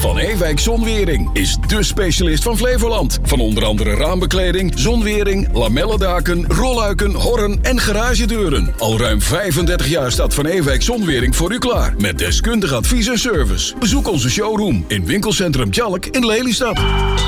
Van Ewijk Zonwering is dé specialist van Flevoland. Van onder andere raambekleding, zonwering, lamellendaken, rolluiken, horren en garagedeuren. Al ruim 35 jaar staat Van Ewijk Zonwering voor u klaar. Met deskundig advies en service. Bezoek onze showroom in winkelcentrum Tjalk in Lelystad.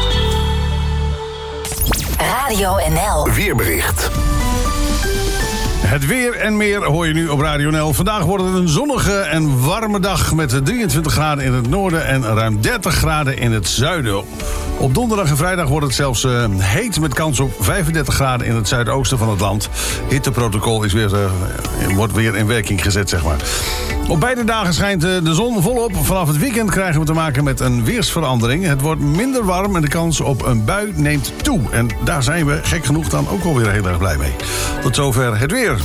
Radio NL. Weerbericht. Het weer en meer hoor je nu op Radio NL. Vandaag wordt het een zonnige en warme dag met 23 graden in het noorden en ruim 30 graden in het zuiden. Op donderdag en vrijdag wordt het zelfs heet met kans op 35 graden in het zuidoosten van het land. Hitteprotocol wordt weer in werking gezet, zeg maar. Op beide dagen schijnt de zon volop. Vanaf het weekend krijgen we te maken met een weersverandering. Het wordt minder warm en de kans op een bui neemt toe. En daar zijn we, gek genoeg, dan ook alweer heel erg blij mee. Tot zover het weer.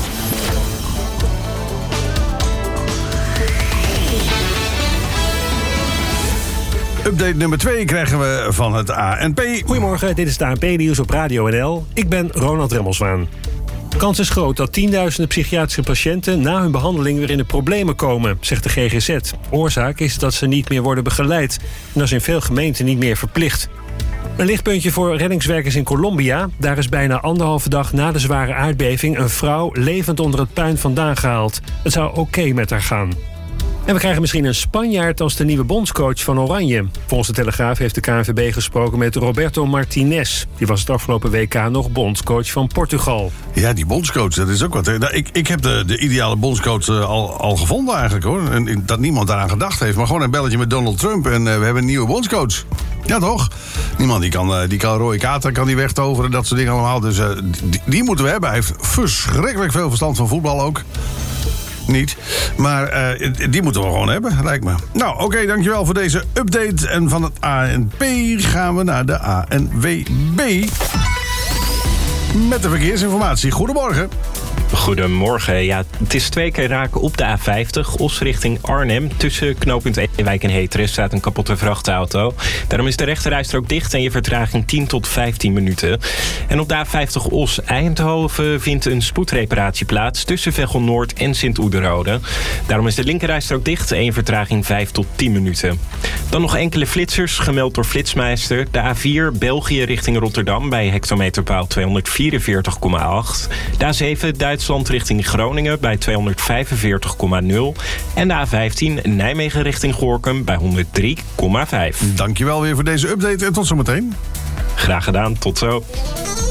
Update nummer 2 krijgen we van het ANP. Goedemorgen, dit is het ANP-nieuws op Radio NL. Ik ben Ronald Remmelswaan. Kans is groot dat tienduizenden psychiatrische patiënten na hun behandeling weer in de problemen komen, zegt de GGZ. Oorzaak is dat ze niet meer worden begeleid. En dat is in veel gemeenten niet meer verplicht. Een lichtpuntje voor reddingswerkers in Colombia. Daar is bijna 1,5 dag na de zware aardbeving een vrouw levend onder het puin vandaan gehaald. Het zou oké met haar gaan. En we krijgen misschien een Spanjaard als de nieuwe bondscoach van Oranje. Volgens de Telegraaf heeft de KNVB gesproken met Roberto Martinez. Die was het afgelopen WK nog bondscoach van Portugal. Ja, die bondscoach, dat is ook wat. Nou, ik heb de ideale bondscoach al gevonden eigenlijk, hoor. En dat niemand daaraan gedacht heeft. Maar gewoon een belletje met Donald Trump en we hebben een nieuwe bondscoach. Ja, toch? Niemand die kan rode kaarten, kan die wegtoveren, dat soort dingen allemaal. Dus die moeten we hebben. Hij heeft verschrikkelijk veel verstand van voetbal ook. Niet. Maar die moeten we gewoon hebben, lijkt me. Nou, oké, dankjewel voor deze update. En van het ANP gaan we naar de ANWB. Met de verkeersinformatie. Goedemorgen. Goedemorgen. Ja, het is 2 keer raken op de A50, Os richting Arnhem. Tussen knooppunt Ewijk en Heteren staat een kapotte vrachtauto. Daarom is de rechterrijstrook dicht en je vertraging 10 tot 15 minuten. En op de A50 Os-Eindhoven vindt een spoedreparatie plaats tussen Veghel Noord en Sint-Oederode. Daarom is de linkerrijstrook dicht en je vertraging 5 tot 10 minuten. Dan nog enkele flitsers, gemeld door Flitsmeister. De A4 België richting Rotterdam bij hectometerpaal 244,8. De A7 Duitsland richting Groningen bij 245,0. En de A15 Nijmegen richting Gorinchem bij 103,5. Dankjewel weer voor deze update en tot zometeen. Graag gedaan, tot zo.